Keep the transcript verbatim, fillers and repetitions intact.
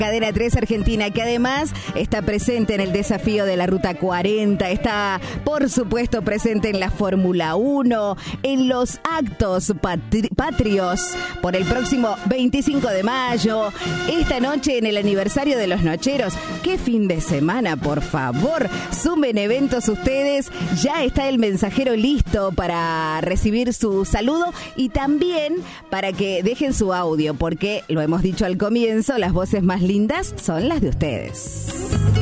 Cadena tres Argentina, que además está presente en el desafío de la Ruta cuarenta, está por supuesto presente en la Fórmula uno, en los actos patri- patrios por el próximo veinticinco de mayo, esta noche en el aniversario de los Nocheros. ¡Qué fin de semana, por favor! Sumen eventos ustedes, ya está el mensajero listo para recibir su saludo y también para que dejen su audio, porque lo hemos dicho al comienzo, las voces más lindas son las de ustedes.